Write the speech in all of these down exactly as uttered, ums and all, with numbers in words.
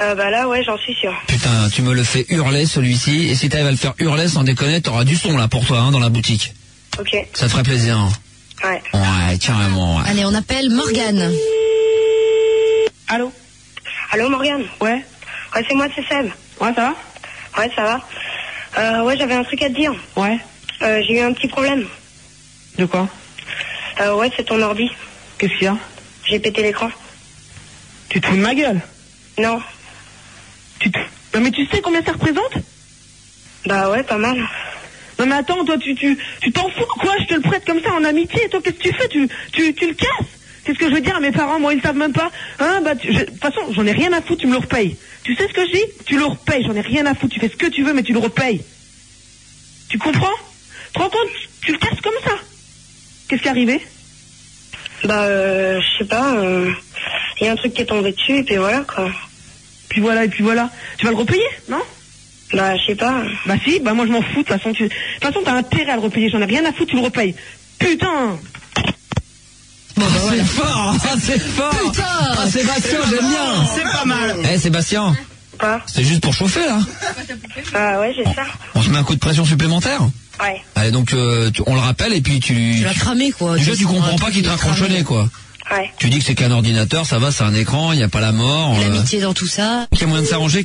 Euh, bah là, ouais, j'en suis sûr. Putain, tu me le fais hurler celui-ci, et si t'arrives à le faire hurler sans déconner, t'auras du son là pour toi, hein, dans la boutique. Ok. Ça te ferait plaisir. Hein. Ouais. Ouais, carrément, ouais. Allez, on appelle Morgane. Allô? Allô, Morgane? Ouais. Ouais, c'est moi, c'est Seb. Ouais, ça va? Ouais, ça va. Euh, ouais, j'avais un truc à te dire. Ouais. Euh, j'ai eu un petit problème. De quoi? Euh, ouais, c'est ton ordi. Qu'est-ce qu'il y a? J'ai pété l'écran. Tu te fous de ma gueule? Non. Tu te... Non, mais tu sais combien ça représente? Bah ouais, pas mal. Non, mais attends, toi, tu tu tu t'en fous, quoi? Je te le prête comme ça en amitié. Et toi, qu'est-ce que tu fais? Tu, tu, tu le casses? C'est ce que je veux dire à mes parents. Moi, ils savent même pas. Hein, bah, tu... je... de toute façon, j'en ai rien à foutre, tu me le repayes. Tu sais ce que je dis? Tu le repayes, j'en ai rien à foutre. Tu fais ce que tu veux, mais tu le repayes. Tu comprends? Tu te rends compte? Tu le casses comme ça. Qu'est-ce qui est arrivé? Bah, euh, je sais pas, il euh, y a un truc qui est tombé dessus, et puis voilà, quoi. Puis voilà, et puis voilà. Tu vas le repayer, non? Bah, je sais pas. Bah si, bah moi je m'en fous, de toute façon, tu... de toute façon, t'as intérêt à le repayer, j'en ai rien à foutre, tu le repayes. Putain! Bon, bah, voilà. C'est fort, ah, c'est fort! Putain! Ah, Sébastien, j'aime bien! C'est pas mal! Eh, hey, Sébastien! Quoi? C'est juste pour chauffer, là? Ah ouais, j'ai ça. On se met un coup de pression supplémentaire? Ouais. Allez, donc, euh, tu, on le rappelle, et puis tu... Tu l'as cramé, quoi. Déjà, tu comprends pas qu'il te raccroche au nez, quoi. Ouais. Tu dis que c'est qu'un ordinateur, ça va, c'est un écran, il n'y a pas la mort. Euh... L'amitié dans tout ça. Il y a moyen de s'arranger.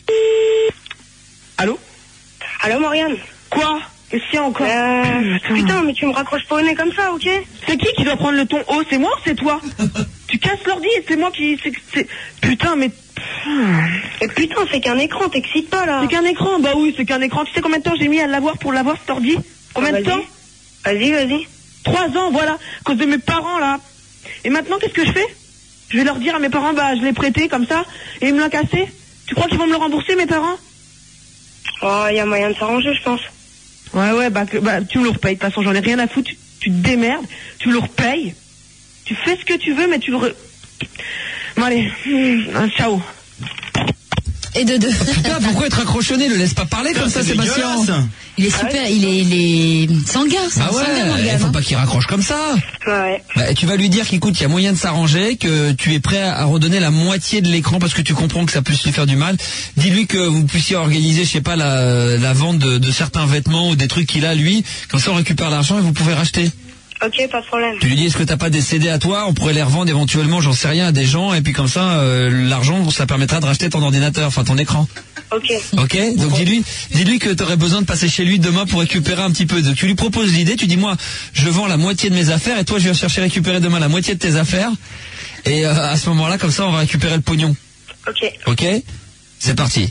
Allô? Allô, Morgane? Quoi? Qu'est-ce qu'il y a encore? Euh... Putain. Putain, mais tu me raccroches pas au nez comme ça, ok? C'est qui qui doit prendre le ton haut? C'est moi ou c'est toi? Tu casses l'ordi et c'est moi qui... c'est- c'est... Putain, mais... Et putain, c'est qu'un écran, t'excites pas, là. C'est qu'un écran? Bah oui, c'est qu'un écran. Tu sais combien de temps j'ai mis à l'avoir pour l'avoir, cet ordi? Combien Ah, de vas-y. temps? Vas-y, vas-y. Trois ans, voilà, à cause de mes parents, là. Et maintenant, qu'est-ce que je fais? Je vais leur dire à mes parents, bah, je l'ai prêté comme ça, et ils me l'ont cassé. Tu crois qu'ils vont me le rembourser, mes parents? Oh, y a moyen de s'arranger, je pense. Ouais, ouais, bah, que- bah, tu me le repayes. De toute façon, j'en ai rien à foutre. Tu, tu te démerdes, tu me le repayes. Tu fais ce que tu veux, mais tu le re... Bon, allez, hum, ciao. Et de deux. Putain, pourquoi être accrochonné? Le laisse pas parler comme ça, C'est Sébastien. dégueulasse. Il est super, il est, il est sanguin, c'est Ah un sanguin, ouais, Morgane, il faut hein. pas qu'il raccroche comme ça. Ouais. Bah, tu vas lui dire qu'écoute, il y a moyen de s'arranger, que tu es prêt à redonner la moitié de l'écran parce que tu comprends que ça puisse lui faire du mal. Dis-lui que vous puissiez organiser, je sais pas, la, la vente de, de certains vêtements ou des trucs qu'il a lui. Comme ça, on récupère l'argent et vous pouvez racheter. Ok, pas de problème. Tu lui dis, est-ce que t'as pas des C D à toi? On pourrait les revendre éventuellement, j'en sais rien, à des gens. Et puis comme ça, euh, l'argent, ça permettra de racheter ton ordinateur, enfin ton écran. Ok. Ok, donc dis-lui, dis-lui que t'aurais besoin de passer chez lui demain pour récupérer un petit peu. Donc tu lui proposes l'idée, tu dis moi, je vends la moitié de mes affaires et toi je vais chercher à récupérer demain la moitié de tes affaires. Et euh, à ce moment-là, comme ça, on va récupérer le pognon. Ok. Ok, c'est parti.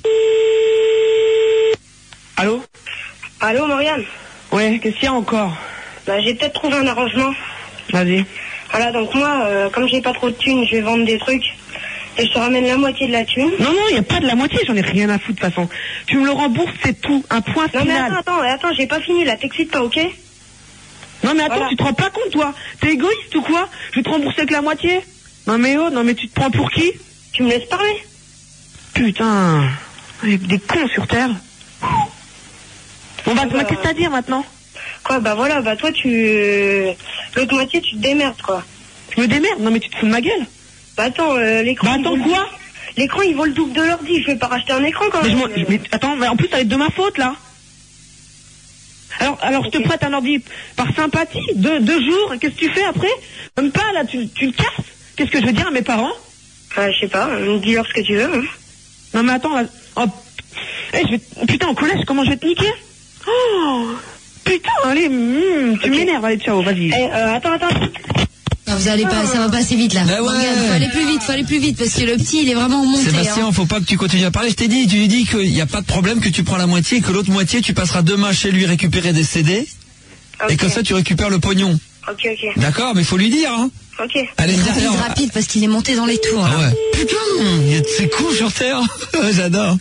Allô? Allô, Morgane? Ouais, qu'est-ce qu'il y a encore? Bah, j'ai peut-être trouvé un arrangement. Vas-y. Voilà, donc moi, euh, comme j'ai pas trop de thunes, je vais vendre des trucs. Et je te ramène la moitié de la thune. Non, non, il n'y a pas de la moitié, j'en ai rien à foutre, de toute façon. Tu me le rembourses, c'est tout. Un point Non, mais final. attends, attends, attends, j'ai pas fini, là, t'excites pas, ok? Non, mais attends, Voilà. tu te rends pas compte, toi? T'es égoïste ou quoi? Je vais te rembourser avec la moitié? Non, mais oh, non, mais tu te prends pour qui? Tu me laisses parler? Putain. Avec des cons sur Terre. Bon, bah, Bah, qu'est-ce que t'as à dire maintenant? Quoi, bah voilà, bah toi, tu... L'autre moitié, tu te démerdes, quoi. Je me démerde, non, mais tu te fous de ma gueule? Bah attends, euh, l'écran... Bah, il attends, vaut le quoi? double- L'écran, il vaut le double de l'ordi, je vais pas racheter un écran, quand Mais, je même. m'en- mais attends, mais en plus, ça va être de ma faute, là. Alors, alors je te Ok. prête un ordi par sympathie, deux, deux jours, et qu'est-ce que tu fais après? Même pas, là, tu, tu le casses. Qu'est-ce que je veux dire à mes parents? Euh, je sais pas, euh, dis-leur ce que tu veux. Hein. Non, mais attends, là. Oh, eh, je vais... Putain, au collège, comment je vais te niquer? Oh, putain, allez, mm, tu Ok. m'énerves, allez, ciao, vas-y. Eh, euh, attends, attends. Non, vous allez pas, ça va passer vite là. Bah ouais. Morgane, faut aller plus vite, faut aller plus vite parce que le petit il est vraiment en montée. Sébastien, hein. faut pas que tu continues à parler. Je t'ai dit, tu lui dis qu'il n'y a pas de problème, que tu prends la moitié et que l'autre moitié, tu passeras demain chez lui récupérer des C D. Ok. Et comme ça, tu récupères le pognon. Ok, ok. D'accord, mais faut lui dire, hein. Ok. Allez, Rapide, derrière. rapide parce qu'il est monté dans les tours. Ah là. ouais. Putain, il y a de ces coups sur Terre. J'adore.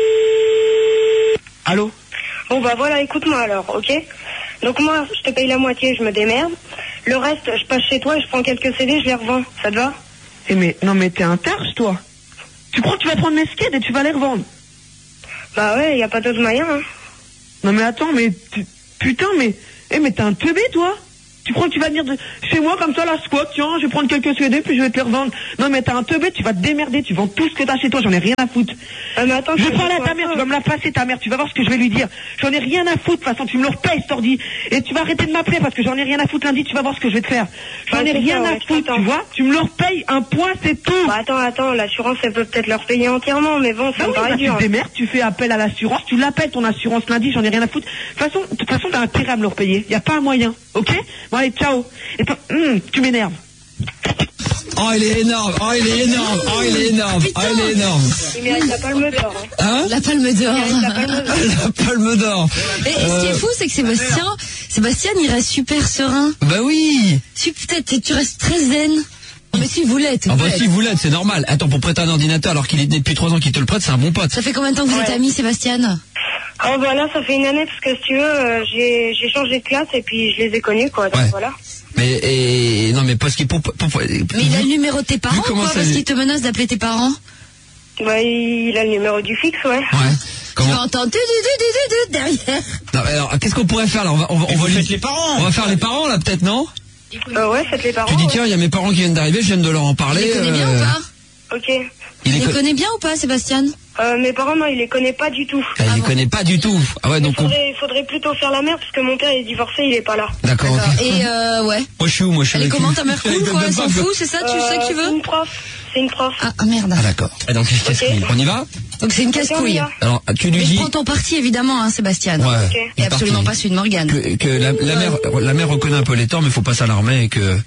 Allô? Bon, bah voilà, écoute-moi alors, ok? Donc moi, je te paye la moitié, je me démerde. Le reste, je passe chez toi et je prends quelques C D, je les revends. Ça te va? Eh, mais, non, mais t'es un tarche, toi. Tu crois que tu vas prendre mes skates et tu vas les revendre? Bah ouais, y a pas d'autre moyen, hein. Non, mais attends, mais, tu- putain, mais, eh, mais t'es un teubé, toi. Tu crois que tu vas venir de chez moi comme ça, la squat, tiens, je vais prendre quelques C D puis je vais te les revendre. Non mais t'as un teubé, tu vas te démerder, tu vends tout ce que t'as chez toi, j'en ai rien à foutre. Ah, mais attends, Je vais tu parler à fais ta quoi, mère, ça tu vas me la passer ta mère, tu vas voir ce que je vais lui dire. J'en ai rien à foutre, de toute façon, tu me le repayes, cet ordi. Et tu vas arrêter de m'appeler parce que j'en ai rien à foutre lundi, tu vas voir ce que je vais te faire. J'en Ouais, ai c'est rien ça, à ouais, foutre, attends. tu vois. Tu me le repayes, un point, c'est tout. Bah attends, attends, l'assurance elle peut peut-être leur payer entièrement, mais bon, ça Ah me oui, paraît bah, tu dur. te démerdes, tu fais appel à l'assurance, tu l'appelles ton assurance lundi, j'en ai rien à foutre. De toute façon, de toute façon, t'as intérêt à me le repayer. Y a pas un moyen, ok? Bon allez, ciao. Et toi, hum, tu m'énerves. Oh, il est énorme. Oh, il est énorme. Oh, il est énorme. Oh, il est énorme. Il mérite la palme d'or. Hein. Hein? La palme d'or. La palme d'or. La palme d'or. Et, et ce qui est fou, c'est que Sébastien, Sébastien, il reste super serein. Bah oui. Tu, peut-être, tu restes très zen. Mais si vous l'êtes. Ah vous bah l'êtes. si vous l'êtes, c'est normal. Attends, pour prêter un ordinateur alors qu'il est né depuis trois ans qu'il te le prête, c'est un bon pote. Ça fait combien de temps que vous êtes Ouais. amis, Sébastien? Oh voilà, ça fait une année parce que si tu veux, euh, j'ai j'ai changé de classe et puis je les ai connus quoi. Donc Ouais. voilà. Mais et non mais parce qu'il pour, pour, pour- Mais il a le numéro de tes parents, comment quoi, ça parce lui- qu'il te menace d'appeler tes parents. Bah il a le numéro du fixe, ouais. Ouais. Tu vas Comment entendre du, du, du, du, du, derrière. Non, alors qu'est-ce qu'on pourrait faire là? On va on va on Et va vous lui- faites les parents. On va faire les parents là peut-être, non? Euh, ouais, faites les parents. Tu dis ouais. tiens, il y a mes parents qui viennent d'arriver, je viens de leur en Il parler. les connaît bien euh, ou pas? Ok. Il Il les les co- connaît bien ou pas, Sébastien? Euh, mes parents, non, il les connaît pas du tout. Ah, il les connaît pas du tout. Ah ouais, Il donc on... faudrait, faudrait plutôt faire la mère parce que mon père est divorcé, il est pas là. D'accord. ok. Et euh, ouais. Moi je suis où? Moi je suis Elle est avec comment lui. ta mère cool, quoi? Elle s'en fout, c'est ça? Tu sais qui Euh, C'est veut? une prof. C'est une prof. Ah, ah, merde. Ah d'accord. Ah, donc je casse-couille. On y va? Donc c'est une Ok, on y casse-couille. va. Alors tu lui Mais je dis prends ton parti, évidemment, hein, Sébastien. ouais, Ok. Et le absolument parti. pas celui de Morgane. que, que la, la mère la mère reconnaît un peu les torts mais faut pas s'alarmer et que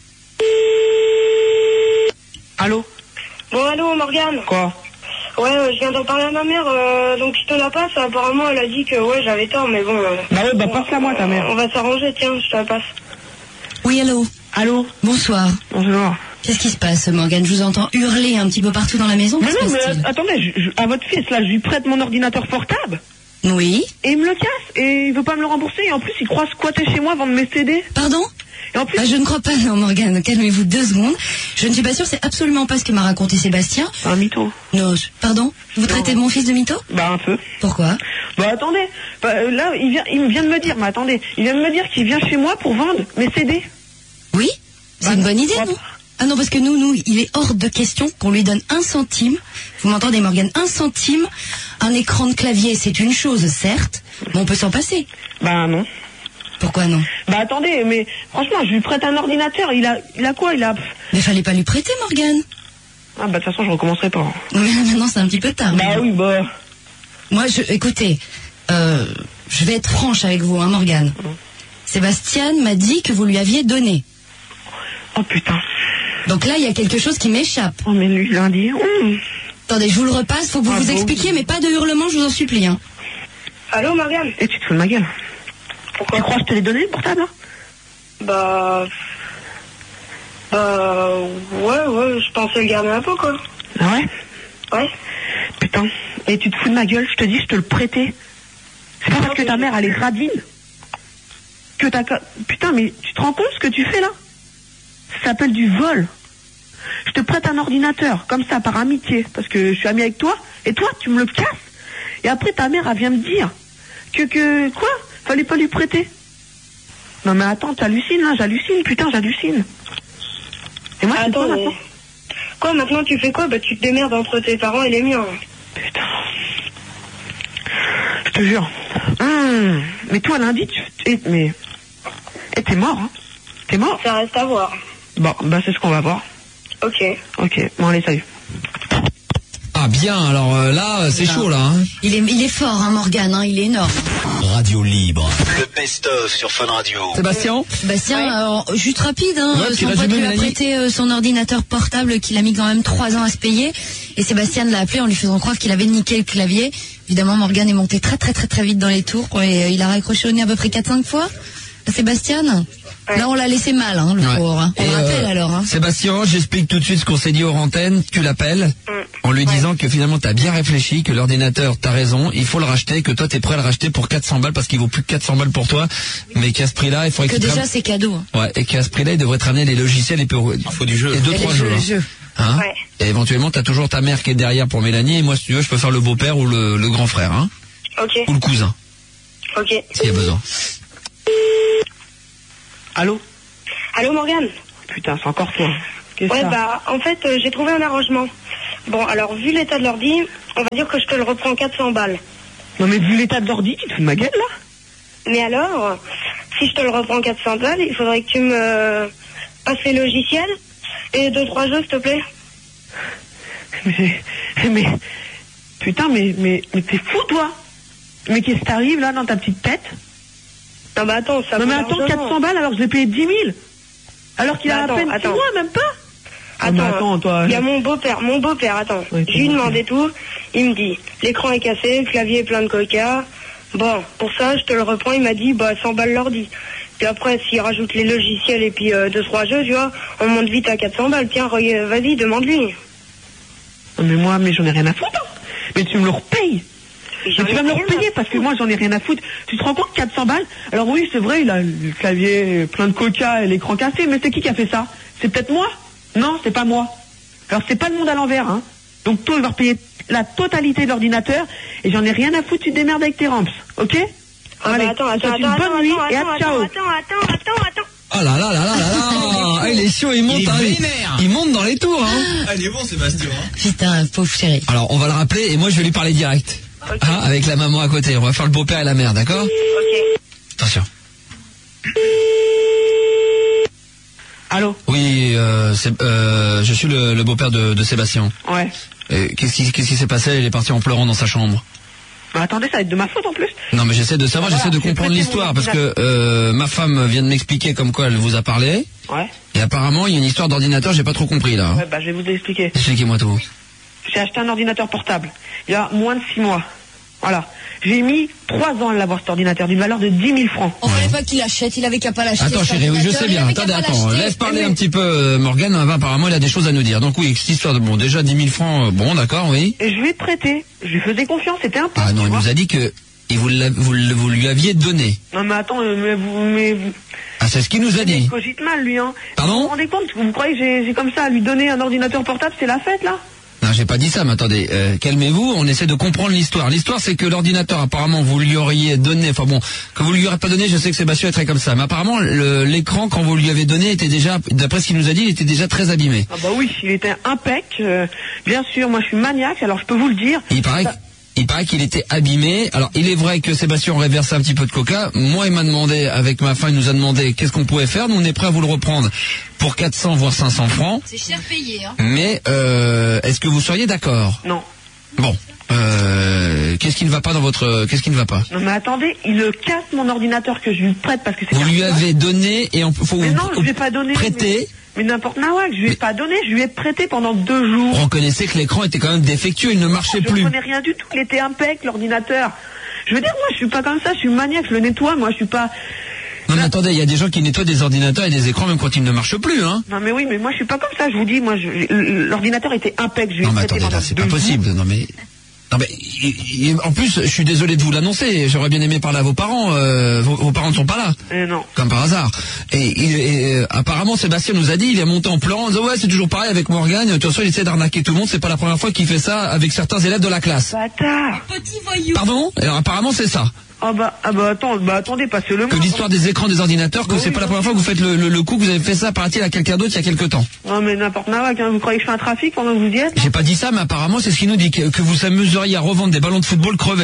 Allô? Bon, allô, Morgane. Quoi? Ouais, euh, je viens d'en parler à ma mère, euh, donc je te la passe. Apparemment, elle a dit que ouais, j'avais tort, mais bon. euh, Bah ouais, bah passe-la moi ta on mère. va s'arranger, tiens, je te la passe. Oui, allô. Allô? Bonsoir. Bonjour. Qu'est-ce qui se passe, Morgane? Je vous entends hurler un petit peu partout dans la maison. Mais Que se non, mais passe-t-il? euh, attendez, je- je- à votre fils là, je lui prête mon ordinateur portable. Oui. Et il me le casse et il veut pas me le rembourser et en plus il croit squatter chez moi vendre mes C D. Pardon? Et en plus, Ah, je ne crois pas, non, Morgane. Calmez-vous deux secondes. Je ne suis pas sûre, c'est absolument pas ce que m'a raconté Sébastien. c'est un mytho. Non, je- pardon? Vous traitez de mon fils de mytho? Bah un peu. Pourquoi? Bah attendez, bah, euh, là il vient, il vient de me dire, mais attendez, il vient de me dire qu'il vient chez moi pour vendre mes C D. Oui? C'est Bah, une bonne idée, moi- non? Ah non, parce que nous, nous, il est hors de question qu'on lui donne un centime. Vous m'entendez, Morgane? Un centime. Un écran de clavier, c'est une chose, certes, mais on peut s'en passer. Bah non. Pourquoi non? Bah attendez, mais franchement, je lui prête un ordinateur, il a, il a quoi? Il a. Mais fallait pas lui prêter, Morgane. Ah bah de toute façon, je recommencerai pas. Mais là, maintenant, c'est un petit peu tard. Bah oui, bah. Moi, je, écoutez, euh, je vais être franche avec vous, hein, Morgane. Sébastien m'a dit que vous lui aviez donné. Oh putain. Donc là, il y a quelque chose qui m'échappe. Oh mais lui, lundi. hum. Attendez, je vous le repasse, faut que vous Ah vous bon expliquiez, mais pas de hurlement, je vous en supplie. Hein. Allô, Morgane. Et tu te fous de ma gueule. Pourquoi? Tu crois que je te l'ai donné le portable, hein? Bah. Bah. Ouais, ouais, je pensais le garder un peu, quoi. Ah ouais? Ouais. Putain. Et tu te fous de ma gueule, je te dis, je te le prêtais. C'est pas parce que ta mère, elle est radine. Que t'as... Putain, mais tu te rends compte ce que tu fais là? Ça s'appelle du vol. Je te prête un ordinateur, comme ça, par amitié, parce que je suis ami avec toi, et toi, tu me le casses. Et après, ta mère, elle vient me dire que, que, quoi? Fallait pas lui prêter. Non mais attends, t'hallucines là, j'hallucine, putain, j'hallucine. Et moi, c'est quoi Attends, mais... maintenant? Quoi, maintenant, tu fais quoi? Bah, tu te démerdes entre tes parents et les miens. Putain. Je te jure. Hum, mais toi, lundi, tu... eh, mais... Eh, t'es mort, hein? T'es mort? Ça reste à voir. Bon, bah c'est ce qu'on va voir. Ok. Ok, bon allez, salut. ah bien alors euh, là c'est chaud là. Hein. Il est, il est fort, hein, Morgane, hein, il est énorme. Radio Libre. Le best-of sur Fun Radio. Sébastien. Bastien, alors, juste rapide, hein, Ouais, petit son pote résumé, lui a Mélanie. prêté euh, son ordinateur portable qu'il a mis quand même trois ans à se payer. Et Sébastien l'a appelé en lui faisant croire qu'il avait niqué le clavier. Évidemment, Morgane est monté très très très très vite dans les tours et euh, il a raccroché au nez à peu près quatre cinq fois. Sébastien, Ouais. là on l'a laissé mal, hein, le Ouais. pauvre. Hein. On Et, le rappelle euh, alors. Hein. Sébastien, j'explique tout de suite ce qu'on s'est dit hors antenne. Tu l'appelles en lui disant que finalement t'as bien réfléchi, que l'ordinateur t'as raison, il faut le racheter, que toi t'es prêt à le racheter pour quatre cents balles parce qu'il vaut plus que quatre cents balles pour toi, mais qu'à ce prix-là, il faudrait Que qu'il te déjà ram- c'est cadeau. Hein. ouais, et qu'à ce prix-là, il devrait te ramener les logiciels et pour il faut du jeu. et deux Et trois les jeux. jeux, hein. les jeux. Hein Ouais. Et éventuellement t'as toujours ta mère qui est derrière pour Mélanie et moi si tu veux je peux faire le beau-père ou le, le grand frère, hein, Ok. ou le cousin Ok. s'il y a besoin. Allô? Allô, Morgane? Putain, c'est encore toi. Qu'est-ce Ouais, ça bah, en fait, euh, j'ai trouvé un arrangement. Bon, alors, vu l'état de l'ordi, on va dire que je te le reprends quatre cents balles. Non, mais vu l'état de l'ordi, tu te fous de ma gueule, là? Mais alors, si je te le reprends quatre cents balles, il faudrait que tu me euh, passes les logiciels et deux, trois jeux, s'il te plaît. Mais, mais, putain, mais, mais, mais t'es fou, toi? Mais qu'est-ce qui t'arrive, là, dans ta petite tête? Non, bah, attends, ça Non, mais vaut attends, largement. quatre cents balles alors que je l'ai payé dix mille? Alors qu'il Bah, a attends, à peine six attends. mois, même pas? Attends, mais attends, toi. il y a mon beau-père, mon beau-père, attends. Ouais, je lui ton demandais tout, il me dit, l'écran est cassé, le clavier est plein de coca. Bon, pour ça, je te le reprends, il m'a dit, bah, cent balles l'ordi. Puis après, s'il rajoute les logiciels et puis euh, deux, trois jeux, tu vois, on monte vite à quatre cents balles. Tiens, regarde, vas-y, demande-lui. Non, mais moi, mais j'en ai rien à foutre. hein. Mais tu me le repayes. Mais Mais j'en tu ai vas me le rien à repayer parce que moi j'en ai rien à foutre. Tu te rends compte, quatre cents balles? Alors oui, c'est vrai, il a le clavier plein de coca et l'écran cassé, mais c'est qui qui a fait ça? C'est peut-être moi? Non, c'est pas moi. Alors c'est pas le monde à l'envers, hein. Donc toi, il va repayer la totalité de l'ordinateur et j'en ai rien à foutre, tu te démerdes avec tes ramps, ok? Ah, Allez, bah, attends, je te attends, souhaite une attends, bonne nuit attends, et à attends, ciao. attends, attends, attends, attends. Oh là là là là là là Ah, il est chaud, il monte, Il est hein, il- vénère. il monte dans les tours. Hein. Ah, il est bon, Sébastien. Hein. Putain, pauvre chéri. Alors, on va le rappeler et moi je vais lui parler direct. Ok. Hein, avec la maman à côté. On va faire le beau-père et la mère, d'accord? Ok. Attention. Allô? Oui, euh, c'est- euh, je suis le, le beau-père de, de Sébastien. Ouais. Euh, Qu'est-ce qui qu'est-ce qui s'est passé? Il est parti en pleurant dans sa chambre. Bah attendez, ça va être de ma faute en plus. Non, mais j'essaie de savoir, Voilà, j'essaie de j'ai comprendre prêté mon l'histoire parce que euh, ma femme vient de m'expliquer comme quoi elle vous a parlé. Ouais. Et apparemment, il y a une histoire d'ordinateur, j'ai pas trop compris là. Ouais, bah je vais vous expliquer. Expliquez-moi tout. J'ai acheté un ordinateur portable il y a moins de six mois. Voilà. J'ai mis trois ans à l'avoir cet ordinateur d'une valeur de dix mille francs. On fallait pas qu'il l'achète, il avait qu'à pas l'acheter. Attends cet chérie, oui je ordinateur, sais il bien. avait qu'à Attendez, pas attends, l'acheter. laisse parler Mais- un petit peu euh, Morgane. Ah, apparemment, il a des choses à nous dire. Donc oui, cette histoire de bon, déjà dix mille francs, euh, bon, d'accord, oui. Et je lui ai prêté. Je lui faisais confiance, c'était un pote. Ah non, tu il vois. nous a dit que et vous, l'a- vous, le- vous lui aviez donné. Non mais attends, euh, mais vous... Mais... Ah, c'est ce qu'il nous a Il dit. cogite mal lui, hein. Pardon? Vous vous rendez compte? Vous croyez que j'ai j'ai comme ça à lui donner un ordinateur portable, c'est la fête là? Non, j'ai pas dit ça, mais attendez, euh, calmez-vous, on essaie de comprendre l'histoire. L'histoire, c'est que l'ordinateur, apparemment, vous lui auriez donné, enfin bon, que vous lui aurez pas donné, je sais que Sébastien est très comme ça, mais apparemment, le- l'écran, quand vous lui avez donné, était déjà, d'après ce qu'il nous a dit, il était déjà très abîmé. Ah bah oui, il était impec. euh, bien sûr, moi je suis maniaque, alors je peux vous le dire. Il paraît, Ça- il paraît qu'il était abîmé. Alors, il est vrai que Sébastien aurait versé un petit peu de coca. Moi, il m'a demandé, avec ma femme, il nous a demandé qu'est-ce qu'on pouvait faire. Nous, on est prêt à vous le reprendre pour quatre cents voire cinq cents francs. C'est cher payé, hein. Mais, euh, est-ce que vous seriez d'accord? Non. Bon. Euh, qu'est-ce qui ne va pas dans votre, qu'est-ce qui ne va pas? Non mais attendez, il me casse mon ordinateur que je lui prête parce que c'est... Vous un lui pote. avez donné et on faut Mais vous non, je lui ai pas donné. prêter. Mais, mais n'importe nawak, je lui ai Mais- pas donné, je lui ai prêté pendant deux jours. Reconnaissez que l'écran était quand même défectueux, il ne marchait Je plus. ne connais rien du tout, il était impec l'ordinateur. Je veux dire, moi je suis pas comme ça, je suis maniaque, je le nettoie, moi je suis pas... Non mais attendez, il y a des gens qui nettoient des ordinateurs et des écrans même quand ils ne marchent plus, hein. Non mais oui, mais moi je suis pas comme ça, je vous dis, moi je- l'ordinateur était impec, je lui ai Non mais prêté attendez, pendant là c'est deux pas jours. possible. Non mais, non mais, il- il- en plus, je suis désolé de vous l'annoncer. J'aurais bien aimé parler à vos parents. euh, vos, vos parents ne sont pas là, Eh non. comme par hasard. Et, et, et, apparemment, Sébastien nous a dit, il est monté en pleurant, en disant ouais, c'est toujours pareil avec Morgane. De toute façon, il essaie d'arnaquer tout le monde. C'est pas la première fois qu'il fait ça avec certains élèves de la classe. Bâtard. Petit voyou. Pardon? Alors apparemment, c'est ça. Ah bah, ah bah attends, bah attendez, passez-le Que moi. l'histoire des écrans des ordinateurs, que Bah c'est oui, pas la bien première fois que vous faites le, le, le coup, que vous avez fait ça paraît-il à quelqu'un d'autre il y a quelque temps. Non mais n'importe nawak, hein. Vous croyez que je fais un trafic pendant que vous y êtes? J'ai pas dit ça, mais apparemment c'est ce qu'il nous dit, que, que vous s'amuseriez à revendre des ballons de football crevés.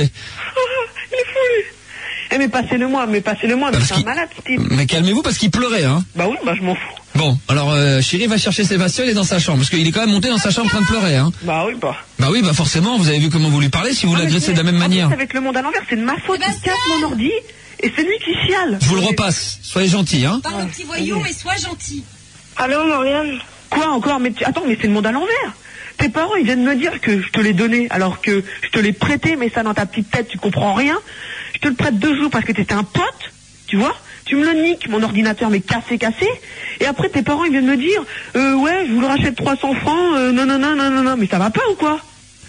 Il est fou lui. Eh mais passez-le moi, mais passez-le moi, mais Parce c'est un qu'il- malade ce type. Mais calmez-vous parce qu'il pleurait, hein. Bah oui, bah je m'en fous. Bon, alors euh, Chéri va chercher Sébastien, il est dans sa chambre, parce qu'il est quand même monté dans sa chambre en train de pleurer, hein. Bah oui, bah. Bah oui, bah forcément, vous avez vu comment vous lui parlez si vous Ah, mais l'agressez c'est- de la même en manière. plus, avec le monde à l'envers, c'est de ma faute, il Sébastien casse mon ordi, et c'est lui qui chiale. Je vous le repasse, soyez gentil, hein. Pardon, petit voyou, mais sois gentil. Allô, Morgane? Quoi encore? Mais tu- attends, mais c'est le monde à l'envers. Tes parents, ils viennent me dire que je te l'ai donné, alors que je te l'ai prêté, mais ça dans ta petite tête, tu comprends rien. Je te le prête deux jours parce que t'étais un pote, tu vois. Tu me le niques, mon ordinateur, mais cassé, cassé. Et après, tes parents, ils viennent me dire, euh, ouais, je vous le rachète trois cents francs, euh, non, non, non, non, non, non, mais ça va pas ou quoi?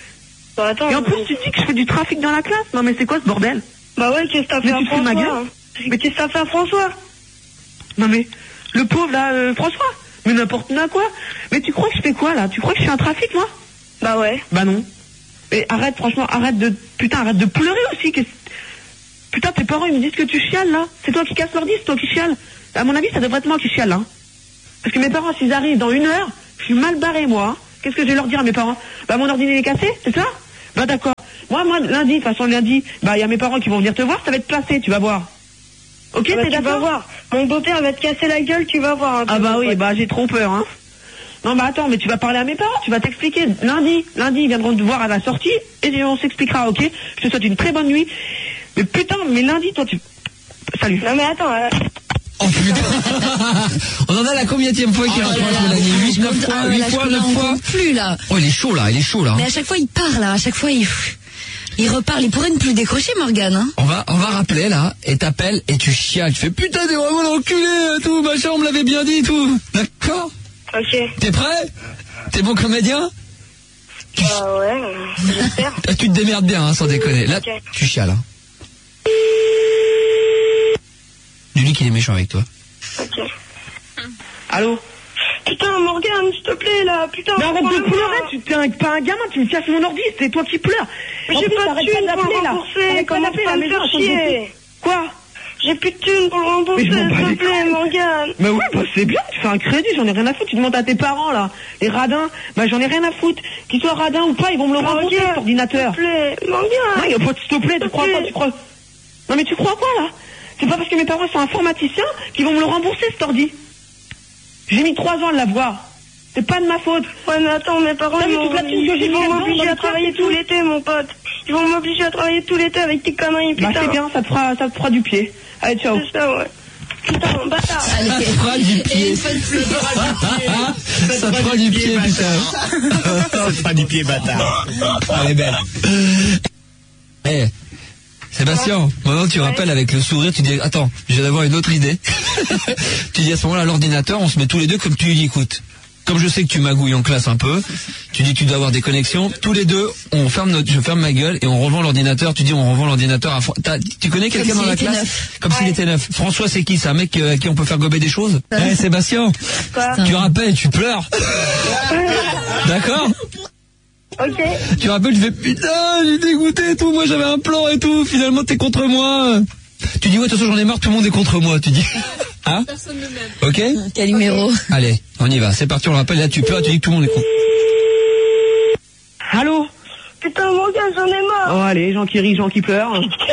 Bah attends. Et en plus, mais- tu dis que je fais du trafic dans la classe. Non, mais c'est quoi ce bordel? Bah ouais, qu'est-ce que t'as Mais fait à tu te fous de ma François? gueule hein Mais qu'est-ce que t'as fait à François? Non, mais, le pauvre, là, euh, François. Mais n'importe quoi. Mais tu crois que je fais quoi, là? Tu crois que je fais un trafic, moi? Bah ouais. Bah non. Mais arrête, franchement, arrête de... Putain, arrête de pleurer aussi. qu'est-ce- Putain, tes parents, ils me disent que tu chiales, là. C'est toi qui casses l'ordi, c'est toi qui chiales. À mon avis, ça devrait être moi qui chiale, hein. Parce que mes parents, s'ils arrivent dans une heure, je suis mal barré, moi. Qu'est-ce que je vais leur dire à mes parents? Bah, mon ordinateur est cassé, c'est ça? Bah, d'accord. Moi, moi, lundi, de toute façon, lundi, bah, il y a mes parents qui vont venir te voir, ça va être placé, tu vas voir. Ok, Ah bah, t'es tu vas d'accord? voir. Mon beau-père va te casser la gueule, tu vas voir. un peu, Ah bah mon oui, pote. bah j'ai trop peur, hein. Non bah attends, mais tu vas parler à mes parents, tu vas t'expliquer. Lundi, lundi, ils viendront te voir à la sortie et on s'expliquera, ok? Je te souhaite une très bonne nuit. Mais putain, mais lundi, toi tu... Salut. Non mais attends, euh, Oh putain. On en a la combienième fois qu'il Oh là raconte là. Mélanie? huit, neuf Ah fois, ouais, huit là, je fois, peux- neuf on fois. compte plus là. Oh, il est chaud là, il est chaud là. Mais à chaque fois il parle là, à chaque fois il, il reparle. Il pourrait ne plus décrocher Morgane. Hein. On va, on va rappeler là, et t'appelles, et tu chiales, tu fais putain, t'es vraiment l'enculé, et tout, machin, on me l'avait bien dit, et tout. D'accord? ok. T'es prêt? T'es bon comédien? Bah ouais, euh, j'espère. Ah, tu te démerdes bien, hein, sans déconner. Là, Ok. tu chiales. Hein. Dis-lui qu'il est méchant avec toi. Ok. Allô? Putain, Morgane, s'il te plaît, là, putain. Mais arrête de reprends-le-moi. pleurer, tu t'es un- pas un gamin, tu me casses mon ordi, c'est toi qui pleures. Mais En j'ai plus, pas de t'arrêtes thunes d'appeler, pour là. rembourser, T'arrêtes pas comment d'appeler, pas la me maison, faire elle change de chier. tout. Quoi? J'ai plus de thunes pour le rembourser, Mais je m'en s'il bats te les plaît, couilles. Morgane. Bah oui, bah c'est bien, tu fais un crédit, j'en ai rien à foutre, tu demandes à tes parents là, les radins, bah j'en ai rien à foutre, qu'ils soient radins ou pas, ils vont me le rembourser cet ordinateur. S'il te plaît, Non, Morgane. il y a pas de s'il te plaît, tu S'il te crois quoi, plaît. tu crois? Non mais tu crois quoi là? C'est pas parce que mes parents sont informaticiens qu'ils vont me le rembourser cet ordi. J'ai mis trois ans à l'avoir. C'est pas de ma faute. Ouais, mais attends, mes parents, T'as ils vu vont toute la thune que j'ai ils mis vont là-dedans, dans m'obliger le à travailler truc et tout tout. l'été, mon pote. Ils vont m'obliger à travailler tout l'été avec tes conneries, Bah putain. c'est bien, ça te fera, ça te fera du pied. Allez, ciao. C'est ça, ouais. Putain, bâtard. Ça te fera du Et pied. une fois de plus. Ça te fera du pied, putain. Ça te fera du pied, bâtard. Elle est belle. Eh, Sébastien, maintenant tu rappelles avec le sourire, tu dis, attends, je viens d'avoir une autre idée. Tu dis à ce moment-là, l'ordinateur, on se met tous les deux comme tu lui dis, écoute, comme je sais que tu magouilles en classe un peu, tu dis tu dois avoir des connexions, tous les deux, on ferme notre, je ferme ma gueule et on revend l'ordinateur, tu dis on revend l'ordinateur à Fran- t'as- tu connais quelqu'un Comme dans la s'il était classe? neuf. Comme s'il était neuf. François, c'est qui? C'est un mec euh, à qui on peut faire gober des choses? Eh, Sébastien, Quoi? tu rappelles, tu pleures. D'accord? Ok. Tu rappelles, tu fais putain, j'ai dégoûté et tout, moi j'avais un plan et tout, finalement t'es contre moi. Tu dis ouais, de toute façon j'en ai marre, tout le monde est contre moi, tu dis. Hein? Personne ne m'aime. Ok? Quel numéro? Allez, on y va, c'est parti, on le rappelle, là tu pleures, tu dis que tout le monde est contre. Allô? Putain, Morgane, j'en ai marre. Oh allez, gens qui rient, gens qui pleurent.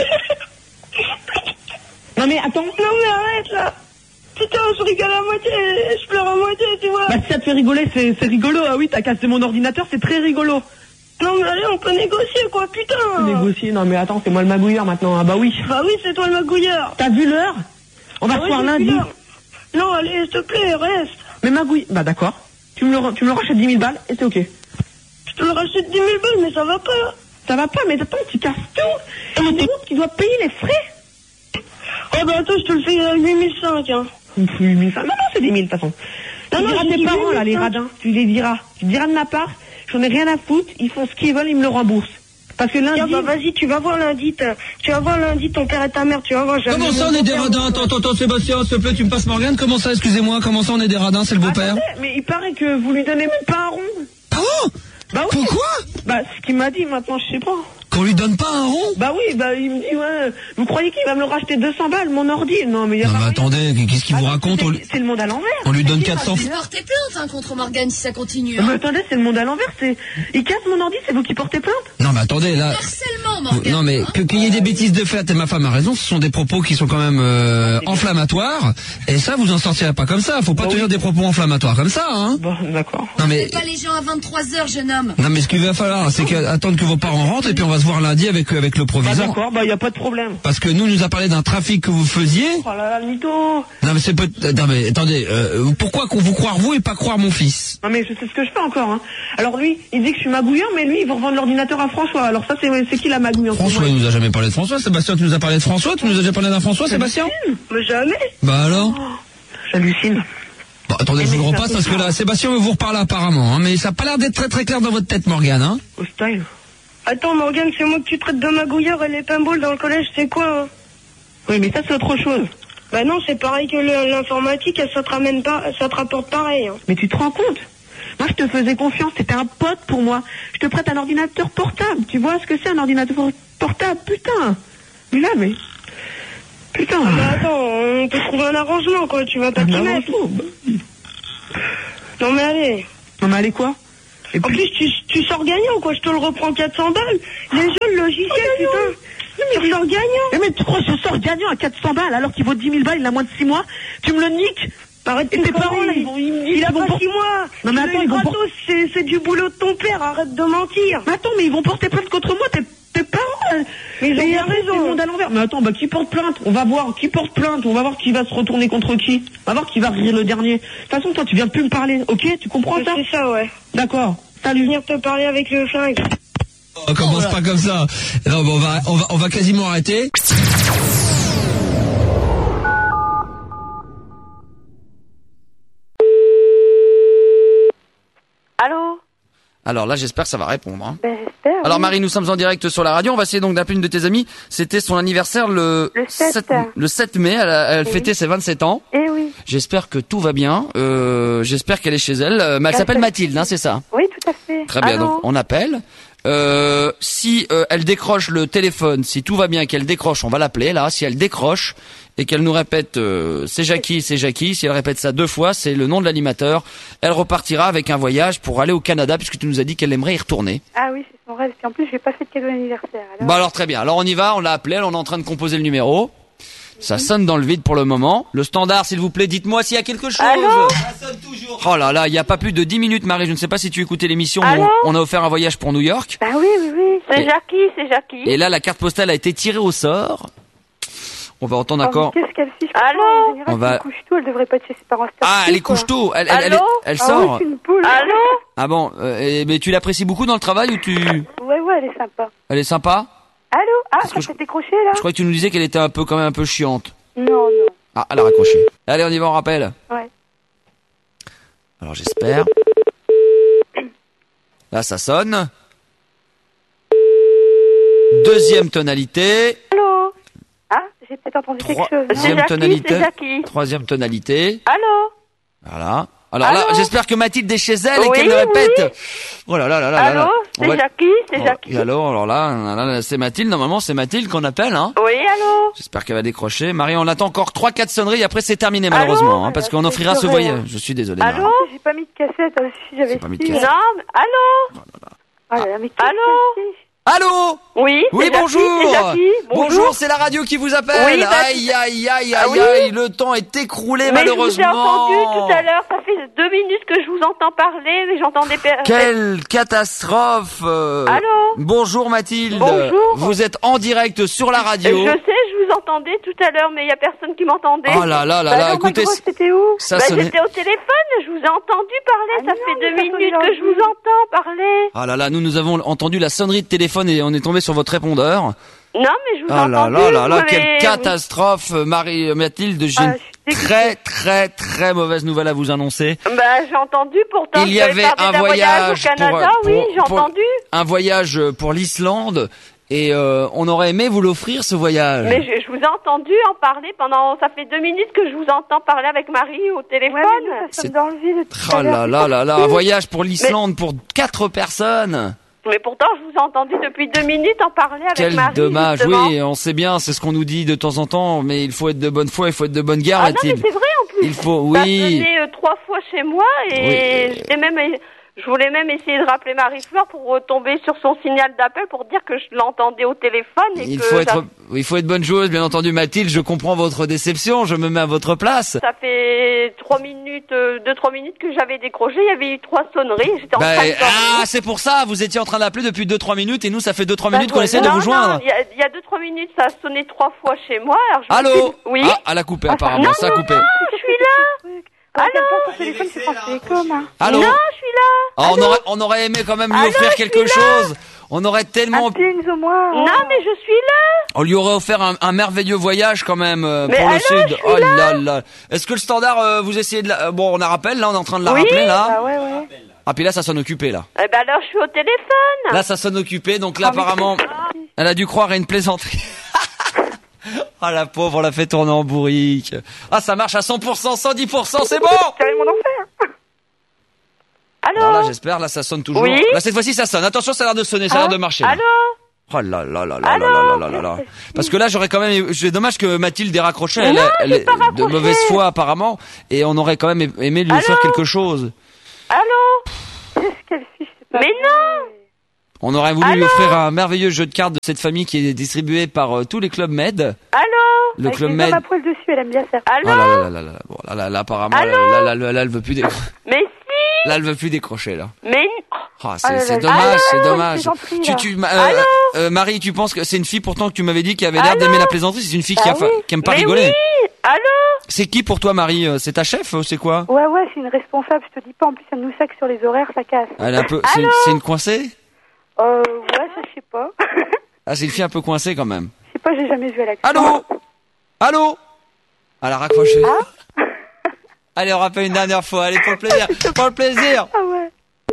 Non mais attends. Non, mais arrête, là. Putain, je rigole à moitié, je pleure à moitié, tu vois. Bah si ça te fait rigoler, c'est c'est rigolo. Ah oui, t'as cassé mon ordinateur, c'est très rigolo. Non, mais allez, on peut négocier, quoi, putain. Négocier, non mais attends, c'est moi le magouilleur maintenant. Ah bah oui. Bah oui, c'est toi le magouilleur. T'as vu l'heure? On va Ah se ouais, voir j'ai lundi. vu l'heure. Non, allez, s'il te plaît, reste. Mais magouille, bah d'accord. Tu me le, tu me le rachètes dix mille balles et c'est ok. Je te le rachète dix mille balles, mais ça va pas. Ça va pas, mais attends, tu casses tout. Et c'est l'autre qui doit payer les frais. Oh, bah attends, je te le fais à huit mille cinq, hein. huit mille cinq. Non, non, c'est dix mille de toute façon. Tu Non, non, diras j'ai tes dit parents là, les huit mille cinq. radins. Tu les diras. Tu diras de ma part, j'en ai rien à foutre. Ils font ce qu'ils veulent, ils me le remboursent. Parce que lundi. Tiens, bah vas-y, tu vas voir lundi, t'as- tu vas voir lundi ton père et ta mère, tu vas voir. Comment ça on est des radins? Attends, attends, attends, Sébastien, s'il te plaît, tu me passes Morgane? Comment ça, excusez-moi, comment ça on est des radins, c'est le beau-père? Attendez, mais il paraît que vous lui donnez même pas un rond. Ah bon? Bah oui. Pourquoi? Bah ce qu'il m'a dit maintenant, je sais pas. Qu'on lui donne pas un rond? Bah oui, bah il me dit ouais. Vous croyez qu'il va me le racheter deux cents balles, mon ordi? Non mais il y a Non pas mais rien. attendez, qu'est-ce qu'il vous Ah, raconte? c'est- On lui- C'est le monde à l'envers. on lui donne C'est quatre cents. Vous portez plainte hein, contre Morgane si ça continue. Ah, Hein. mais attendez, c'est le monde à l'envers. C'est il casse mon ordi, c'est vous qui portez plainte. Non mais attendez, là... Harcèlement, Morgane. Non mais hein. que- qu'il y ait des bêtises de fait, et ma femme a raison, ce sont des propos qui sont quand même euh, inflammatoires, et ça vous en sortirez pas comme ça, faut pas Bah tenir oui. des propos inflammatoires comme ça, hein. Bon, d'accord. Non mais... Pas les gens à vingt-trois heures, jeune homme. Non mais ce qu'il va falloir, c'est que, attendre que vos parents rentrent, et puis on va se voir lundi avec, euh, avec le Bah proviseur. d'accord, bah y a pas de problème. Parce que nous, nous a parlé d'un trafic que vous faisiez. Oh là là, le mytho. Non mais c'est peut... Non mais attendez, euh, pourquoi qu'on vous croire vous et pas croire mon fils? Non mais je sais ce que je fais encore. Hein. Alors lui, il dit que je suis magouilleur, mais lui, il va revendre l'ordinateur à François. Alors ça, c'est c'est qui la magouille en ce François, moment? il nous a jamais parlé de François. Sébastien, tu nous as parlé de François? Tu nous as déjà parlé d'un François, Sébastien? Mais jamais. Bah alors? J'hallucine. Bon, attendez, je vous le repasse parce que là, Sébastien veut vous reparler apparemment, hein, mais ça a pas l'air d'être très très clair dans votre tête, Morgane, hein. Au style. Attends, Morgane, c'est moi que tu traites de magouilleur et les pinballs dans le collège, c'est quoi, hein? Oui, mais ça, c'est autre chose. Bah non, c'est pareil que le- l'informatique, ça te ramène pas, ça te rapporte pareil, hein. Mais tu te rends compte? Moi, je te faisais confiance. T'étais un pote pour moi. Je te prête un ordinateur portable. Tu vois ce que c'est un ordinateur portable? Putain. Mais là, mais... Putain. Bah attends, on peut trouver un arrangement, quoi, tu vas pas Un t'y mettre. arrangement, bah oui. Non mais allez. Non mais allez quoi? Et En puis... plus, tu, tu sors gagnant, quoi. Je te le reprends quatre cents balles. Les jeux, le logiciel, Oh, putain. Tu ressors gagnant. Eh mais tu crois que je sors gagnant à quatre cents balles alors qu'il vaut dix mille balles, il a moins de six mois? Tu me le niques? Arrête Et tes tes parents, là, conneries. ils vont, ils me disent Il a qu'ils vont pas pour- six mois. Non, mais Tu attends, le ils vont gratos, pour- c'est, c'est du boulot de ton père. Arrête de mentir. Mais attends, mais ils vont porter plainte contre moi, tes, tes parents, là. Mais ils ont Et bien après, raison. c'est le monde à l'envers. Mais attends, bah, qui porte plainte? On va voir, qui porte plainte? On va voir qui va se retourner contre qui. On va voir qui va rire le dernier. De toute façon, toi, tu viens de plus me parler, ok? Tu comprends ça? C'est ça, ouais. D'accord. Salut. Venir te parler avec le flingue. On commence pas comme ça. Non, bon, on va, on va, on va quasiment arrêter. Allô? Alors là, j'espère que ça va répondre. Hein. Ben j'espère. Alors oui. Marie, nous sommes en direct sur la radio. On va essayer donc d'appeler une de tes amies. C'était son anniversaire le, Le sept. le sept mai. Elle, a- elle Oui. fêtait ses vingt-sept ans. Eh oui. J'espère que tout va bien. Euh, j'espère qu'elle est chez elle. Euh, mais elle Elle s'appelle fait- Mathilde, hein, c'est ça? Oui, tout à fait. Très bien. Allô? Donc on appelle. Euh, si euh, elle décroche le téléphone, si tout va bien, qu'elle décroche, on va l'appeler là. Si elle décroche et qu'elle nous répète euh, c'est Jackie, c'est Jackie, si elle répète ça deux fois, c'est le nom de l'animateur. Elle repartira avec un voyage pour aller au Canada puisque tu nous as dit qu'elle aimerait y retourner. Ah oui, c'est son rêve. Puis en plus, je n'ai pas fait de cadeau d'anniversaire. Alors... Bah alors très bien. Alors on y va, on l'a appelé, elle, on est en train de composer le numéro. Ça sonne dans le vide pour le moment. Le standard, s'il vous plaît, dites-moi s'il y a quelque chose. Allô? Ça sonne toujours. Oh là là, il y a pas plus de dix minutes, Marie. Je ne sais pas si tu écoutais l'émission. mais Allô? on, on a offert un voyage pour New York. Bah oui, oui, oui. C'est Et- Jackie, c'est Jackie. Et là, la carte postale a été tirée au sort. On va entendre Oh, encore. mais qu'est-ce qu'elle fiche? Allô? En général, On va- elle couche tôt, elle devrait pas être chez ses parents. cette Ah, fille, elle est quoi. couche tôt. Elle, elle, elle, Allô? elle Ah sort. oui, c'est une poule. Allô? Ah bon, euh, et- mais tu l'apprécies beaucoup dans le travail ou tu... Ouais, ouais, elle est sympa. Elle est sympa? Allô? Ah, Parce que ça je- s'est décroché, là? Je crois que tu nous disais qu'elle était un peu, quand même un peu chiante. Non, non. Ah, elle a raccroché. Allez, on y va, on rappelle. Ouais. Alors j'espère. Là, ça sonne. Deuxième tonalité. Allô? Ah, j'ai peut-être entendu Trois- quelque chose. Deuxième C'est Jackie, tonalité. c'est Jackie. Troisième tonalité. Allô? Voilà. Alors là, Allô? j'espère que Mathilde est chez elle et Oui, qu'elle me répète. oui. Oh là là là là là. Allô? là. On C'est va- Jackie, c'est Oh, Jackie. Et alors, alors là, là, là, c'est Mathilde. Normalement, c'est Mathilde qu'on appelle. Hein. Oui, allô? J'espère qu'elle va décrocher. Marie, on attend encore trois quatre sonneries. Après, c'est terminé malheureusement, Allô? hein, parce Euh, qu'on c'est offrira ce vrai, voyage. hein. Je suis désolé. Allô? Marie. J'ai pas mis de cassette, ah, si j'avais C'est pas mis de su. cassette. Non, mais- allô? Oh là là, mais qu'est-ce Allô? qu'elle fait? Allô? Oui, Oui, c'est Jackie, bonjour. c'est Jackie. Bonjour. c'est la radio qui vous appelle. Oui, bah, aïe, aïe, aïe, Ah aïe, oui. aïe. Le temps est écroulé Mais malheureusement. je vous ai entendu tout à l'heure, ça fait deux minutes que je vous entends parler, mais j'entends des... per- Quelle catastrophe. euh. Allô? Bonjour Mathilde. Bonjour. Vous êtes en direct sur la radio. Je sais, je vous entendais tout à l'heure, mais il y a personne qui m'entendait. Oh là là là Bah là, alors, écoutez, Margot, c'était où? ça Bah, sonnait- j'étais au téléphone, je vous ai entendu parler, Ah ça non, fait mais deux personne minutes l'a que je vous entends parler. Ah là là, nous nous avons entendu la sonnerie de téléphone et on est tombé sur votre répondeur. Non, mais je vous ai Ah là entendu. là là là, vous quelle m'avez- catastrophe, Marie Mathilde, j'ai Ah, une je suis dégoûtée. très très très mauvaise nouvelle à vous annoncer. Bah, j'ai entendu pourtant. Il y vous avez avait parlé un d'un voyage au Canada, pour- oui, pour- j'ai pour- entendu. Un voyage pour l'Islande et euh, on aurait aimé vous l'offrir ce voyage. Mais je, je vous ai entendu en parler pendant, ça fait deux minutes que je vous entends parler avec Marie au téléphone. ça sonne dans le vide. Oh là là là là, un voyage pour l'Islande pour quatre personnes. Mais pourtant, je vous ai entendu depuis deux minutes en parler avec Quel Marie. dommage, justement. oui, on sait bien, c'est ce qu'on nous dit de temps en temps, mais il faut être de bonne foi, il faut être de bonne guerre, Ah non, mais Mathilde. c'est vrai en plus. Il faut, Ça oui. venait euh, trois fois chez moi et j'étais même, je voulais même essayer de rappeler Marie-Fleur pour retomber sur son signal d'appel pour dire que je l'entendais au téléphone et Il que faut ça, être, il faut être bonne joueuse, bien entendu, Mathilde. Je comprends votre déception. Je me mets à votre place. ça fait trois minutes, euh, deux trois minutes que j'avais décroché. Il y avait eu trois sonneries. J'étais en Bah, train de dormir. ah, c'est pour ça. Vous étiez en train d'appeler depuis deux trois minutes et nous, ça fait deux trois minutes qu'on Bah, essaie de non, vous joindre. non, Il y a- il y a deux trois minutes, ça a sonné trois fois chez moi. Alors je me Allô? suis dit- Oui. Ah, elle a coupé, Ah, apparemment. non, ça a non, coupé. non, je suis là. Allô? Ton téléphone, c'est France Télécom. hein. Allô? Non, je suis là. Ah, on aurait, on aurait aimé quand même lui Allô, offrir je quelque suis là. chose. On aurait tellement, au moins. Non, mais je suis là. on lui aurait offert un, un merveilleux voyage quand même euh, Mais pour allô, le sud. je suis Oh là. là là. Est-ce que le standard, euh, vous essayez de la, euh, bon, on la rappelle là, on est en train de la Oui. rappeler là. Bah ouais, ouais. Ah puis là, ça sonne occupé là. Eh ben alors, je suis au téléphone. Là, ça sonne occupé, donc là, Ah, mais- apparemment, elle a dû croire à une plaisanterie. Ah, la pauvre, on l'a fait tourner en bourrique. Ah, ça marche à cent pour cent, cent dix pour cent, c'est bon! C'est mon enfer. Allô? Alors là, j'espère, là, ça sonne toujours. Oui. Là, cette fois-ci, ça sonne. Attention, ça a l'air de sonner, ça a l'air de marcher. là. Allô? Oh là là là là là là là là là. Parce que là, j'aurais quand même, c'est dommage que Mathilde ait raccroché, elle, Non, elle j'ai est pas de raccroché. mauvaise foi apparemment, et on aurait quand même aimé lui Allô faire quelque chose. Allô? Qu'est-ce qu'elle fiche, c'est pas Mais vrai. non! On aurait voulu lui Allô offrir un merveilleux jeu de cartes de cette famille qui est distribué par euh, tous les clubs Med. Allô? Le Avec club les Med. hommes à poil dessus, elle aime bien ça. Oh Allô? là là là là là. Bon, là, là, là, apparemment, Allô là, là, là, là, elle veut plus décrocher. Mais si! Là, elle veut plus décrocher, là. Mais Oh, c'est, Ah là c'est là. dommage, Allô, c'est c'est dommage. gentil, tu, là. tu, ma- Allô euh, euh, Marie, tu penses que c'est une fille pourtant que tu m'avais dit qui avait l'air Allô d'aimer la plaisanterie, c'est une fille qui, a, Bah fa- oui. qui aime pas mais rigoler. oui! Allô? C'est qui pour toi, Marie? Euh, C'est ta chef ou c'est quoi? Ouais, ouais, c'est une responsable, je te dis pas. En plus, elle nous sac sur les horaires, ça casse. Elle est un peu, c'est, une- c'est une coincée? Euh, ouais, ça, je sais pas. Ah, c'est une fille un peu coincée quand même. Je sais pas, j'ai jamais vu à l'action. Allô? Allô? Elle a raccroché. Ah Allez, on rappelle une dernière fois. Allez, pour le plaisir. Pour le plaisir. Ah ouais.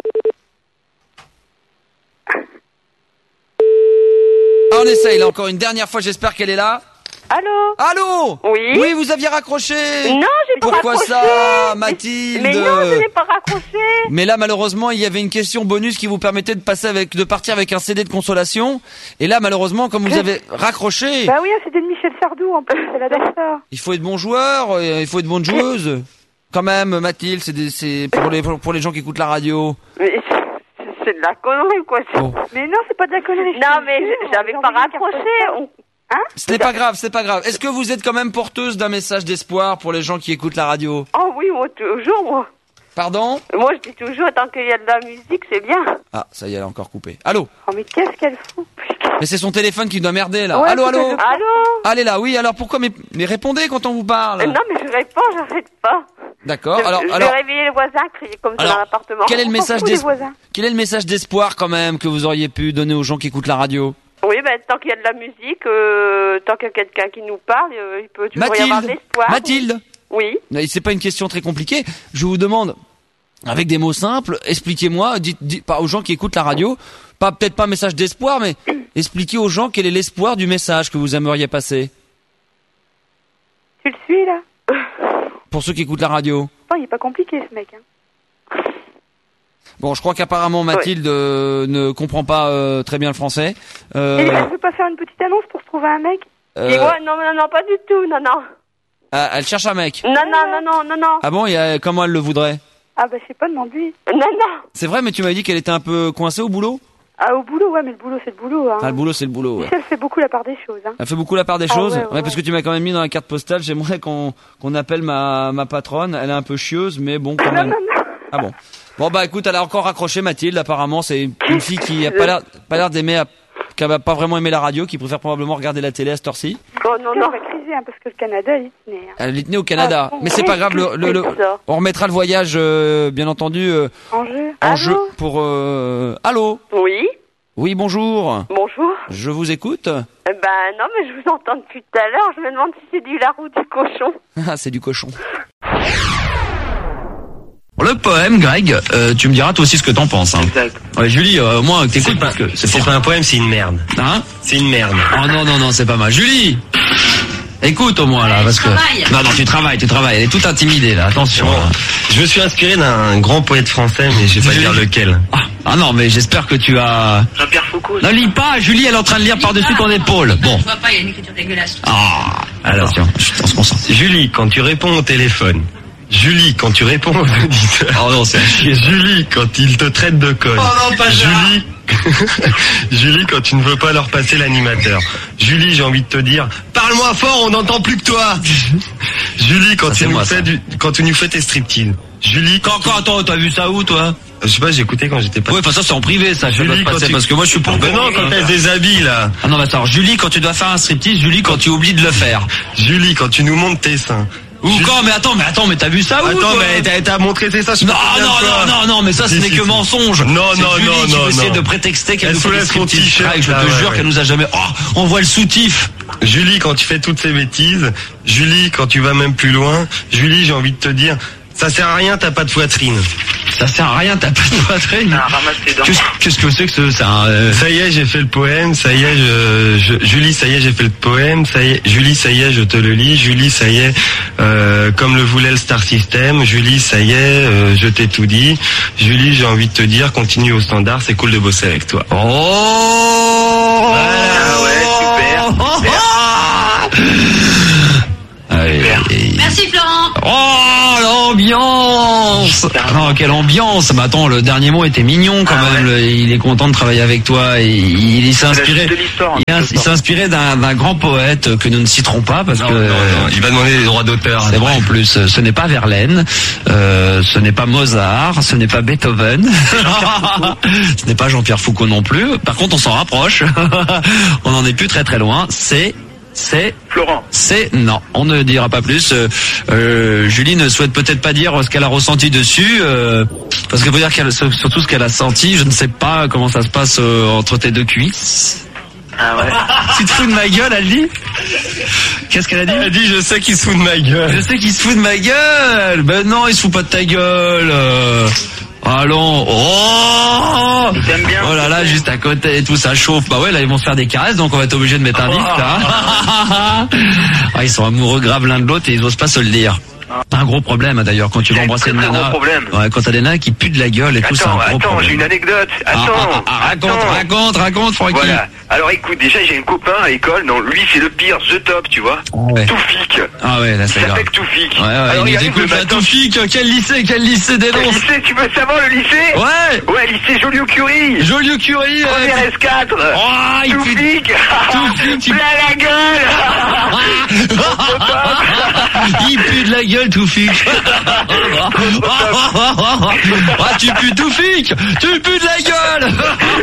Ah, on essaye là encore une dernière fois. J'espère qu'elle est là. Allô? Allô? Oui? Oui, vous aviez raccroché. Non, j'ai pas Pourquoi raccroché. ça, Mathilde? Mais non, je n'ai pas raccroché. Mais là, malheureusement, il y avait une question bonus qui vous permettait de passer avec, de partir avec un C D de consolation. Et là, malheureusement, comme vous avez raccroché, Bah oui, c'était de Michel Sardou, en plus, elle adore ça. il faut être bon joueur, euh, il faut être bonne joueuse. Quand même, Mathilde, c'est, des- c'est pour les, pour les gens qui écoutent la radio. Mais c'est de la connerie, quoi. Bon. Mais non, c'est pas de la connerie. je Non, te mais jure, je- j'avais j'ai pas envoyé une carte raccroché. postale. On- Ce n'est pas grave, c'est pas grave. Est-ce que vous êtes quand même porteuse d'un message d'espoir pour les gens qui écoutent la radio? Oh oui, moi, toujours, moi. Pardon? Moi, je dis toujours, tant qu'il y a de la musique, c'est bien. Ah, ça y est, elle a encore coupé. Allô? Oh, mais qu'est-ce qu'elle fout? Mais c'est son téléphone qui doit merder, là. Ouais, allô, allô? peut-être. Allô? Allez là, oui, alors pourquoi, mais, mais répondez quand on vous parle. Euh, Non, mais je réponds, j'arrête pas. D'accord, Je- alors, je alors, vais réveiller les voisins, crier comme ça alors, dans l'appartement. quel est le On s'en message fout des d'espoir? voisins. Quel est le message d'espoir quand même que vous auriez pu donner aux gens qui écoutent la radio? Oui, ben, tant qu'il y a de la musique, euh, tant qu'il y a quelqu'un qui nous parle, euh, il peut toujours y avoir de Mathilde, l'espoir. Mathilde, Oui. Mais c'est pas une question très compliquée. Je vous demande, avec des mots simples, expliquez-moi, dites, dites pas aux gens qui écoutent la radio, pas peut-être pas un message d'espoir, mais expliquez aux gens quel est l'espoir du message que vous aimeriez passer. Tu le suis, là? Pour ceux qui écoutent la radio. Oh, il est pas compliqué, ce mec, hein. Bon, je crois qu'apparemment Mathilde euh, ne comprend pas euh, très bien le français. Euh, Et elle peut pas faire une petite annonce pour se trouver un mec? euh, Et moi, non, non, non, pas du tout, non, non. ah, elle cherche un mec. Non, non, non, non, non, non. Ah bon, et euh, comment elle le voudrait? Ah bah, je sais pas, demande-lui. Non, non. C'est vrai, mais tu m'avais dit qu'elle était un peu coincée au boulot? Ah, au boulot, ouais, mais le boulot, c'est le boulot, hein. Ah, le boulot, c'est le boulot, ouais. Michel fait beaucoup la part des choses, hein. Elle fait beaucoup la part des Ah choses. ouais, ouais, parce ouais. que tu m'as quand même mis dans la carte postale. J'aimerais qu'on qu'on appelle ma ma patronne. Elle est un peu chieuse, mais bon quand Non, même. non, non. Ah bon. Bon bah écoute, elle a encore raccroché Mathilde. Apparemment, c'est une fille qui a pas l'air pas l'air d'aimer, qui a pas vraiment aimé la radio, qui préfère probablement regarder la télé à cette heure-ci. Oh, non, Elle non. va criser, hein, parce que le Canada, il tenait, hein. Elle est tenue au Canada, Ah bon, mais c'est pas grave. Le, le, le- c'est ça. on remettra le voyage, euh, bien entendu, euh, En jeu. en Allô jeu pour. Euh... Allô. Oui. Oui, bonjour. Bonjour. Je vous écoute. Eh ben, non, mais je vous entends depuis tout à l'heure. Je me demande si c'est du la roue du cochon. Ah, c'est du cochon. Le poème, Greg, euh, tu me diras toi aussi ce que t'en penses. Hein. Exact. Ouais, Julie, euh, moi, C'est t'écoutes pas, parce que c'est c'est pour... pas un poème, c'est une merde. Hein? C'est une merde. Oh non, non, non, c'est pas mal. Julie, écoute au moins là, parce que... Non, non, tu travailles, tu travailles. Elle est toute intimidée là, attention. Bon, hein. je me suis inspiré d'un grand poète français, mais je vais pas Julie. dire lequel. Ah, ah non, mais j'espère que tu as... Jean-Pierre Foucault. Ne lis pas, Julie, elle est en train de lire par-dessus ton épaule. Bon. Je vois pas, il y a une écriture dégueulasse. Ah, Alors, attention, chut, on se concentre. Julie, quand tu réponds au téléphone. Julie, quand tu réponds aux auditeurs. Oh non, c'est un chier. Julie, quand ils te traitent de conne. Oh non, pas Julie, Julie, quand tu ne veux pas leur passer l'animateur. Julie, j'ai envie de te dire, parle-moi fort, on n'entend plus que toi. Julie, quand Ça, tu c'est nous moi, fais ça. du, quand tu nous fais tes striptease. Julie, Quand, quand, attends, t'as vu ça où, toi? je sais pas, j'ai écouté quand j'étais pas. Ouais, enfin ça c'est en privé, ça, je sais pas Julie, te quand passer, tu... parce que moi je suis pour... Mais non, quand elle déshabille, là. Ah non, mais attends, Julie, quand tu dois faire un striptease, Julie, quand tu oublies de le faire. Julie, quand tu nous montres tes seins. Ou Julie- quand, mais attends, mais attends, mais t'as vu ça où, Attends, toi mais t'as, t'as montré tes seins, je sais Non, pas combien de non, fois. non, non, non, mais ça, ce Si, n'est si, que si. mensonge. Non, C'est non, Julie non, qui non, veut essayer non. de prétexter qu'elle Elle nous fait des soulève son striptease. t-shirt, Ah, je là, te ouais, jure ouais. qu'elle nous a jamais... Oh, on voit le soutif. Julie, quand tu fais toutes ces bêtises. Julie, quand tu vas même plus loin. Julie, j'ai envie de te dire, ça sert à rien, t'as pas de poitrine. Ça sert à rien, t'as pas de poitrine. Ah, ramasse tes dents. Qu'est-ce qu'est-ce que c'est que ce... c'est un, euh, Ça y est, j'ai fait le poème, ça y est, je, je- Julie, ça y est, j'ai fait le poème, ça y est, Julie, ça y est, je te le lis, Julie, ça y est, euh, comme le voulait le Star System, Julie, ça y est, euh, je t'ai tout dit, Julie, j'ai envie de te dire, continue au standard, c'est cool de bosser avec toi. Oh Ouais, ambiance. Ah non, quelle ambiance. Bah attends, le dernier mot était mignon quand Ah même. ouais. Le- il est content de travailler avec toi. Et il, il s'est inspiré. de l'histoire, Il, un a- peu il s'est inspiré d'un, d'un grand poète que nous ne citerons pas parce Non, que non, non, il va demander les droits d'auteur. c'est vrai en plus. Ce n'est pas Verlaine, euh, ce n'est pas Mozart, ce n'est pas Beethoven, ce n'est pas Jean-Pierre Foucault non plus. Par contre, on s'en rapproche. On n'en est plus très très loin. C'est C'est Florent. C'est non, on ne dira pas plus. Euh, euh, Julie ne souhaite peut-être pas dire ce qu'elle a ressenti dessus, euh, parce qu'elle peut dire qu'elle, surtout ce qu'elle a senti. Je ne sais pas comment ça se passe euh, entre tes deux cuisses. Ah ouais. Tu te fous de ma gueule, elle dit. Qu'est-ce qu'elle a dit? Elle a dit je sais qu'il se fout de ma gueule. Je sais qu'il se fout de ma gueule. Ben non, il se fout pas de ta gueule. Euh... Allons. Oh, T'aimes bien. oh là là, juste à côté et tout, ça chauffe. Bah ouais, là ils vont se faire des caresses, donc on va être obligé de mettre un disque là. Ah, ils sont amoureux grave l'un de l'autre et ils osent pas se le dire. Un gros problème d'ailleurs quand tu vas C'est un embrasser très, une très nana. gros problème. Ouais, quand t'as des nanas qui puent de la gueule et tout, c'est un Attends, gros attends, problème. j'ai une anecdote. Ah, Attends, ah, ah, raconte, attends. raconte, raconte, Francky. Voilà. Alors écoute, déjà j'ai un copain à l'école, non, lui c'est le pire, the top, tu vois. ouais. Toufik. Ah ouais, là c'est Il grave. s'appelle Toufik. Ouais, ouais, Alors il il nous arrive écoute le la matin. Toufik, quel lycée, quel lycée Le dénonce. lycée, tu veux savoir le lycée? Ouais. Ouais, lycée Joliot-Curie. Joliot-Curie. euh, Première S quatre. Oh, il pue- Toufik. Toufik, il- Plein la gueule. Il pue de la gueule, Toufik. Ah, tu pues Toufik. Tu pues de la gueule.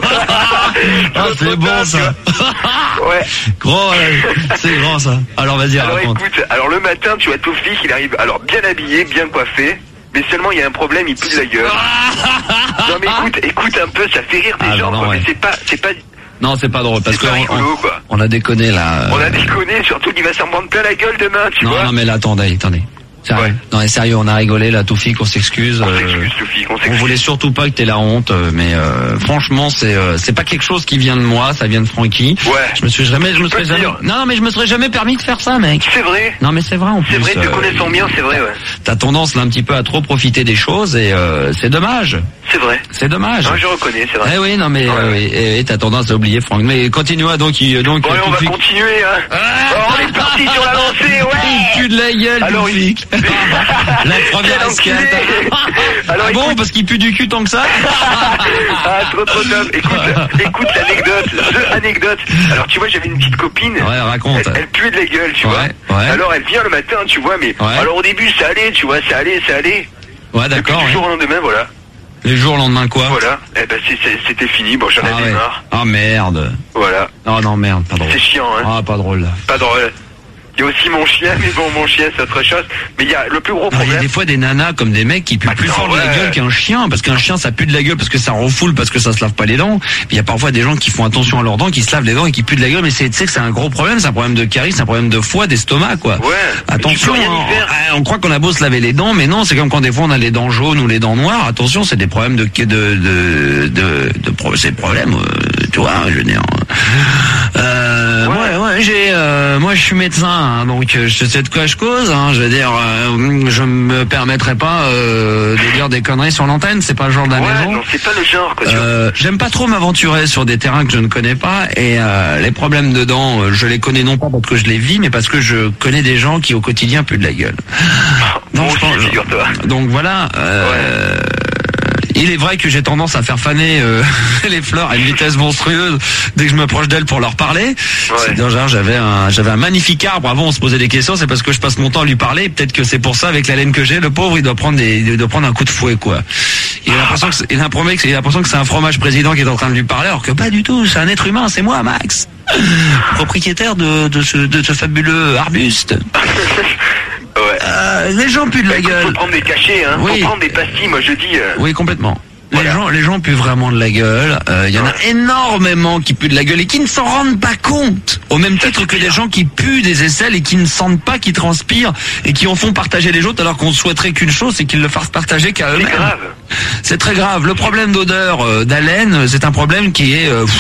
Ah, c'est bon ça. Ouais. Grand, euh, c'est grand ça. Alors vas-y, Alors raconte. écoute, alors le matin, tu vois Toufik, il arrive alors bien habillé, bien coiffé. Mais seulement il y a un problème, il pue de la gueule. Non mais écoute, écoute un peu, ça fait rire des Ah, gens, non, quoi. ouais. Mais c'est pas, c'est pas, Non, c'est pas drôle parce c'est que pas on, rigolo, quoi. on a déconné là. On a euh, déconné, surtout qu'il va s'en prendre plein la gueule demain, tu Non, vois. non, mais là, attendez, attendez. Sérieux. Ouais. Non, mais sérieux, on a rigolé là, Toufik, on s'excuse. On euh, s'excuse, Toufik, on On s'excuse. voulait surtout pas que t'aies la honte, euh, mais euh, franchement, c'est euh, c'est pas quelque chose qui vient de moi, ça vient de Francky. Ouais. Je me suis jamais, je me peux serais te jamais. dire. Non, non, mais je me serais jamais permis de faire ça, mec. C'est vrai. Non, mais c'est vrai en plus. C'est vrai, te euh, connaissant bien, c'est vrai, ouais. T'as tendance là un petit peu à trop profiter des choses et euh, c'est dommage. C'est vrai. C'est dommage. Non, je reconnais, c'est vrai. Eh oui, non, mais Ouais. euh, et et t'as tendance à oublier, Franck. Mais continue, donc, il- donc. Bon allez, on va Toufik- continuer, hein. Oh, on est parti sur la lancée, ouais. Il pue de la gueule, Alors, Toufik. La première Quel escale. enculé. Alors, Ah bon, écoute- parce qu'il pue du cul tant que ça. Ah, trop trop top. Écoute, écoute l'anecdote, the anecdote. Alors tu vois, j'avais une petite copine. Ouais, raconte. Elle, elle puait de la gueule, tu Ouais, vois. ouais. Alors elle vient le matin, tu vois, mais Ouais. alors au début ça allait, tu vois, ça allait, ça allait. Ouais, Et puis d'accord. du ouais. jour au lendemain, voilà. Le jour, le lendemain, quoi. Voilà. Eh ben c'est- c'est- c'était fini. Bon, j'en Ah avais ouais. marre. Ah merde. Voilà. Oh non, merde, pas drôle. C'est chiant, hein. Ah, pas drôle. Pas drôle. Il y a aussi mon chien, mais bon, mon chien c'est autre chose. Mais il y a le plus gros Non, Il y a problème. des fois des nanas comme des mecs qui puent plus Attends, fort de la ouais. gueule qu'un chien, parce qu'un chien ça pue de la gueule parce que ça refoule, parce que ça se lave pas les dents. Puis il y a parfois des gens qui font attention à leurs dents, qui se lavent les dents et qui puent de la gueule, mais c'est, tu sais que c'est un gros problème, c'est un problème de carie, c'est un problème de foie, d'estomac, quoi. Ouais. Attention, Tu peux rien hein, y faire. on, on croit qu'on a beau se laver les dents, mais non, c'est comme quand des fois on a les dents jaunes ou les dents noires. Attention, c'est des problèmes de de de de, de pro- c'est des problèmes, euh, tu vois, je veux dire. Euh, Ouais. ouais, ouais, j'ai, euh, moi je suis médecin, hein, donc euh, je sais de quoi je cause. Hein, je veux dire, euh, je me permettrai pas euh, de dire des conneries sur l'antenne. C'est pas le genre de la Ouais, maison. non, c'est pas le genre, quoi. tu vois. Euh, j'aime pas trop m'aventurer sur des terrains que je ne connais pas et euh, les problèmes dedans, euh, je les connais non pas parce que je les vis, mais parce que je connais des gens qui au quotidien puent de la gueule. Moi je aussi, pense- figure-toi. donc voilà. Euh, Il est vrai que j'ai tendance à faire faner euh, les fleurs à une vitesse monstrueuse dès que je m'approche d'elles pour leur parler. C'est déjà, j'avais un, j'avais un magnifique arbre. Avant, on se posait des questions. C'est parce que je passe mon temps à lui parler. Peut-être que c'est pour ça, avec la laine que j'ai, le pauvre, il doit prendre des, il doit prendre un coup de fouet, quoi. Il a l'impression que, c'est- il a l'impression que c'est- il a l'impression que c'est un fromage président qui est en train de lui parler, alors que pas du tout. C'est un être humain. C'est moi, Max, propriétaire de, de ce, de ce fabuleux arbuste. Ouais. Euh, les gens puent de la Écoute, gueule. faut prendre des cachets, hein. Oui. Faut prendre des pastilles, moi je dis. euh, Oui, complètement. Voilà. Les gens, les gens puent vraiment de la gueule. Euh, Il y en a énormément qui puent de la gueule et qui ne s'en rendent pas compte. Au même titre que des gens qui puent des aisselles et qui ne sentent pas, qui transpirent et qui en font partager les autres, alors qu'on souhaiterait qu'une chose, c'est qu'ils le fassent partager qu'à C'est eux-mêmes. grave. C'est très grave. Le problème d'odeur, euh, d'haleine, c'est un problème qui est... euh,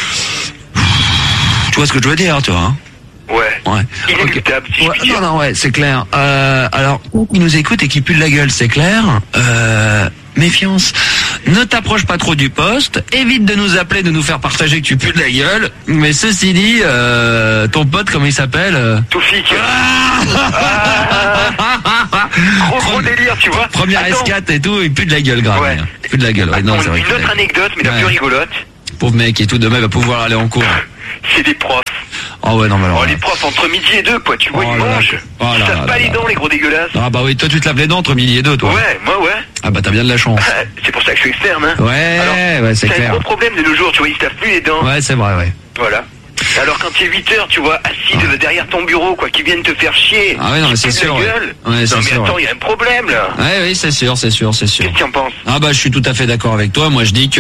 tu vois ce que je veux dire, tu vois, hein? Ouais. Ouais. Inéluctable, si je Ouais, puis dire. non, non, ouais, c'est clair. Euh, alors, qui nous écoute et qui pue de la gueule, c'est clair. Euh, méfiance. Ne t'approche pas trop du poste. Évite de nous appeler, de nous faire partager que tu pues de la gueule. Mais ceci dit, euh, ton pote, comment il s'appelle euh Toufik. Ah Gros gros délire, tu vois. Première Attends. S quatre et tout, il pue de la gueule grave. Ouais. hein. Il pue de la gueule. Ouais, non, Attends, c'est vrai une qu'il autre a- anecdote, mais la Ouais. plus rigolote, Pauvre mec et tout, demain il va pouvoir aller en cours. c'est des profs. Oh ouais, non, mais alors. Oh, les profs entre midi et deux, quoi, tu vois, Oh ils là là. mangent. Oh Ils là savent là pas là les là. dents, les gros dégueulasses. Ah bah oui, toi tu te laves les dents entre midi et deux, toi. Ouais, moi, ouais. Ah bah t'as bien de la chance. C'est pour ça que je suis externe, hein. Ouais, Alors, ouais, c'est un clair. gros problème de nos jours, tu vois, ils se lavent plus les dents. Ouais, c'est vrai, ouais. Voilà. Alors quand tu es huit heures, tu vois, assis de- derrière ton bureau, quoi, qui viennent te faire chier. Ah ouais, non, mais qui c'est puent de sûr, la ouais. gueule. Ouais, c'est non mais sûr, attends, ouais. il y a un problème là. Ouais, oui, c'est sûr, c'est sûr, c'est sûr. Qu'est-ce que tu en penses? Ah bah je suis tout à fait d'accord avec toi. Moi je dis que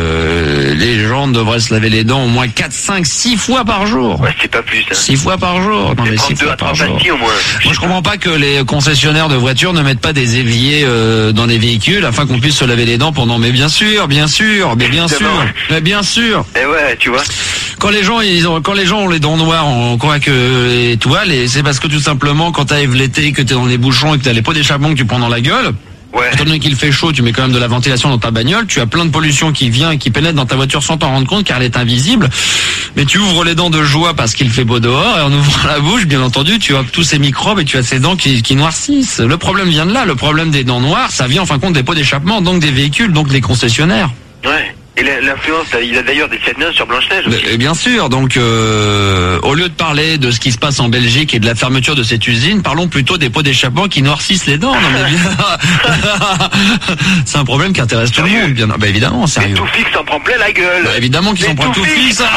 euh, les gens devraient se laver les dents au moins quatre, cinq, six fois par jour. Ouais, c'est pas plus. Hein. six fois par jour. Non mais six trente-deux fois à par trente jour. pastilles au moins. Moi je comprends pas que les concessionnaires de voitures ne mettent pas des éviers euh, dans les véhicules afin qu'on puisse se laver les dents pendant. Mais bien sûr, bien sûr, mais bien sûr, Évidemment. mais bien sûr. Eh ouais, tu vois. Quand les gens ils ont quand les gens ont les dents noires, on croit que les toiles et c'est parce que tout simplement quand t'arrives l'été que t'es dans les bouchons et que t'as les pots d'échappement que tu prends dans la gueule. Ouais. Étant donné qu'il fait chaud, tu mets quand même de la ventilation dans ta bagnole, tu as plein de pollution qui vient et qui pénètre dans ta voiture sans t'en rendre compte car elle est invisible. Mais tu ouvres les dents de joie parce qu'il fait beau dehors et en ouvrant la bouche, bien entendu, tu as tous ces microbes et tu as ces dents qui, qui noircissent. Le problème vient de là, le problème des dents noires, ça vient en fin de compte des pots d'échappement, donc des véhicules, donc des concessionnaires. Ouais. Et la- l'influence, il a d'ailleurs des sept-neuf sur Blanche-Neige aussi. Et bien sûr, donc euh, au lieu de parler de ce qui se passe en Belgique et de la fermeture de cette usine, parlons plutôt des pots d'échappement qui noircissent les dents. Non, mais bien... c'est un problème qui intéresse tout le monde, bien bah, évidemment, Et sérieux. tout fixe s'en prend plein la gueule. Bah, évidemment qu'ils Mais s'en prennent tout Toufik- fixe.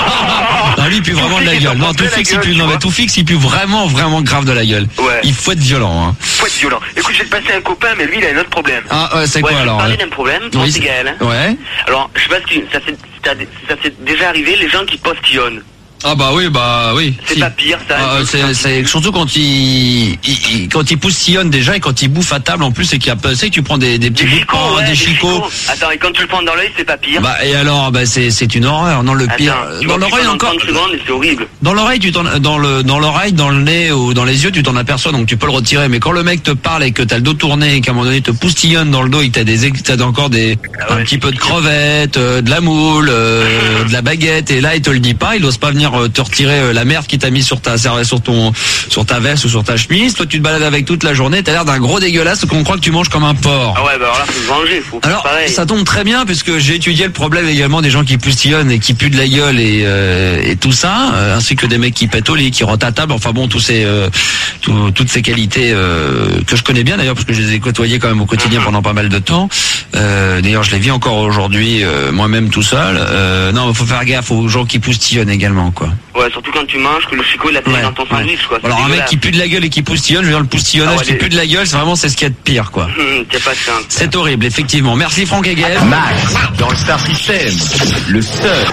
Non, lui il pue vraiment de la Toufik, il gueule. s'en Non, prend tout plein la fixe il gueule, pue. tu Non, mais vois. tout fixe il pue vraiment, vraiment grave de la gueule. Ouais. Il faut être violent. Hein. Faut être violent. Écoute, je vais te passer un copain, mais lui, il a un autre problème. Ah, ouais, c'est Ouais, quoi je vais te alors parler euh d'un problème, moi Oui, c'est c'est- Gaël. Hein. Ouais. Alors, je sais pas si ça s'est ça, ça s'est déjà arrivé, les gens qui postillonnent. Ah bah oui, bah oui. C'est Si. pas pire, ça. Ah, c'est, c'est surtout quand il, il, il- quand il poussillonne déjà et quand il bouffe à table en plus et qu'il y a, tu sais que tu prends des, des petits Des bouts de chicots, pain, ouais, des des chicots. Attends, et quand tu le prends dans l'œil, c'est pas pire. Bah et alors, bah c'est, c'est une horreur. Non, le pire. Attends, tu Dans vois, tu l'oreille prends encore. trente secondes et c'est horrible. Dans l'oreille, tu t'en, dans le, dans l'oreille, dans le nez ou dans les yeux, tu t'en aperçois, donc tu peux le retirer. Mais quand le mec te parle et que t'as le dos tourné et qu'à un moment donné il te poustillonne dans le dos et que t'as des, ex- t'as encore des, Ah ouais, un petit peu de crevettes, euh, de la moule, euh, de la baguette, et là il te le dit pas, il ose pas venir euh, te retirer euh, la merde qui t'a mis sur ta, sur ton, sur ta veste ou sur ta chemise. Toi tu te balades avec toute la journée, t'as l'air d'un gros dégueulasse qu'on croit que tu manges comme un porc. Ah ouais, bah alors là, faut se venger, faut faire Alors, pareil. ça tombe très bien puisque j'ai étudié le problème également des gens qui postillonnent et qui puent de la gueule et, euh, et tout ça, euh, ainsi que des mecs qui pètent au lit, qui rotent à table. Enfin bon, tous ces, euh, tout- toutes ces qualités euh, que je connais bien d'ailleurs parce que je les ai côtoyées quand même au quotidien pendant pas mal de temps. Euh, d'ailleurs, je les vis encore aujourd'hui euh, moi-même tout seul. Euh, non, il faut faire gaffe aux gens qui postillonnent également, quoi. Ouais, surtout quand tu manges, que le chicot il atterrit Ouais, dans ton ouais. sandwich, quoi. C'est Alors un mec dégueulasse. qui pue de la gueule et qui postillonne, je veux dire le postillonnage Ah ouais, qui les- pue de la gueule, c'est vraiment c'est ce qu'il y a de pire, quoi. Hum, T'es pas simple. C'est horrible, effectivement. Merci Franck Hegel. Max, dans le Star System, le seul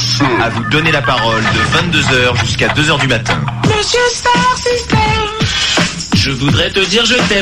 à vous donner la parole de vingt-deux heures jusqu'à deux heures du matin. Monsieur Star System. Je voudrais te dire je t'aime.